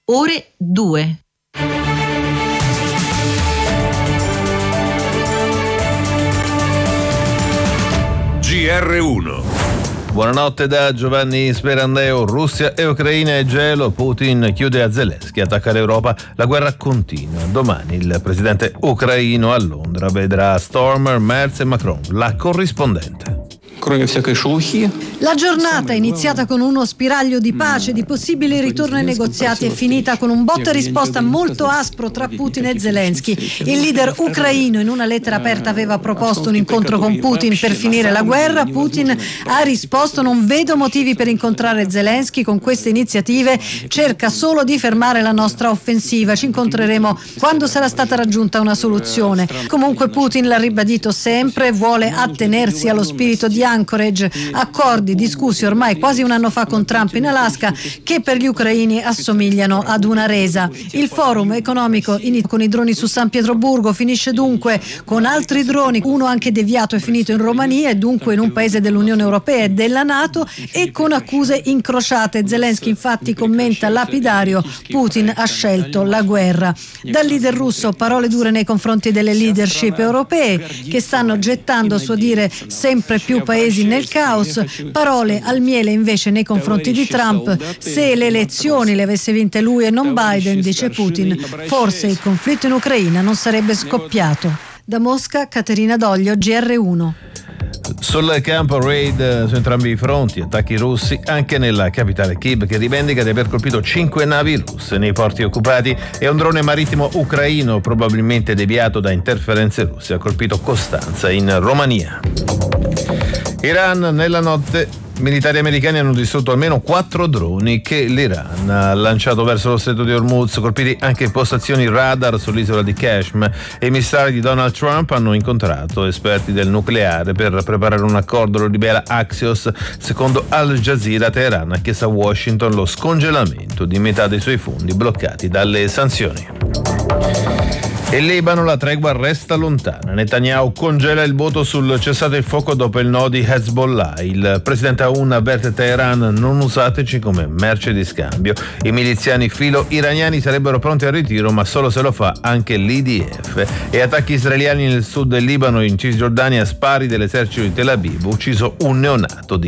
ore 2. GR1. Buonanotte da Giovanni Sperandeo. Russia e Ucraina e gelo. Putin chiude a Zelensky, attacca l'Europa, la guerra continua. Domani il presidente ucraino a Londra vedrà Stormer, Merz e Macron, la corrispondente. La giornata, iniziata con uno spiraglio di pace, di possibili ritorno ai negoziati, è finita con un botta e risposta molto aspro tra Putin e Zelensky. Il leader ucraino in una lettera aperta aveva proposto un incontro con Putin per finire la guerra. Putin ha risposto: non vedo motivi per incontrare Zelensky, con queste iniziative cerca solo di fermare la nostra offensiva, ci incontreremo quando sarà stata raggiunta una soluzione. Comunque Putin l'ha ribadito sempre, vuole attenersi allo spirito di Anchorage, accordi discussi ormai quasi un anno fa con Trump in Alaska, che per gli ucraini assomigliano ad una resa. Il forum economico con i droni su San Pietroburgo finisce dunque con altri droni, uno anche deviato e finito in Romania e dunque in un paese dell'Unione Europea e della NATO, e con accuse incrociate. Zelensky infatti commenta lapidario: Putin ha scelto la guerra. Dal leader russo parole dure nei confronti delle leadership europee, che stanno gettando, a suo dire, sempre più paesi nel caos. Parole al miele invece nei confronti di Trump: se le elezioni le avesse vinte lui e non Biden, dice Putin, forse il conflitto in Ucraina non sarebbe scoppiato. Da Mosca, Caterina Doglio, GR1. Sul campo raid su entrambi i fronti, attacchi russi anche nella capitale Kiev, che rivendica di aver colpito 5 navi russe nei porti occupati, e un drone marittimo ucraino probabilmente deviato da interferenze russe ha colpito Costanza in Romania. Iran, nella notte militari americani hanno distrutto almeno 4 droni che l'Iran ha lanciato verso lo stretto di Hormuz, colpiti anche postazioni radar sull'isola di Kashmir. E i misteri di Donald Trump hanno incontrato esperti del nucleare per preparare un accordo, lo rivela Axios. Secondo Al Jazeera, Teheran ha chiesto a Washington lo scongelamento di metà dei suoi fondi bloccati dalle sanzioni. In Libano la tregua resta lontana. Netanyahu congela il voto sul cessate il fuoco dopo il no di Hezbollah. Il presidente Aoun avverte Teheran: non usateci come merce di scambio. I miliziani filo iraniani sarebbero pronti al ritiro, ma solo se lo fa anche l'IDF. E attacchi israeliani nel sud del Libano, in Cisgiordania, spari dell'esercito di Tel Aviv, ucciso un neonato di